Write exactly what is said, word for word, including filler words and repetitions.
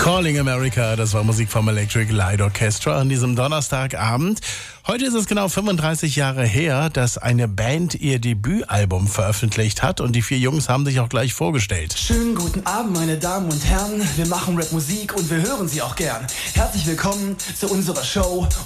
Calling America, das war Musik vom Electric Light Orchestra an diesem Donnerstagabend. Heute ist es genau fünfunddreißig Jahre her, dass eine Band ihr Debütalbum veröffentlicht hat und die vier Jungs haben sich auch gleich vorgestellt. Schönen guten Abend, meine Damen und Herren. Wir machen Rapmusik und wir hören sie auch gern. Herzlich willkommen zu unserer Show